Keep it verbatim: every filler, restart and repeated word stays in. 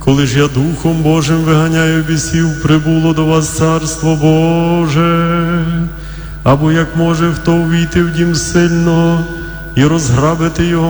Коли ж я Духом Божим виганяю бісів, прибуло до вас Царство Боже. Або як може хто увійти в дім сильного і розграбити його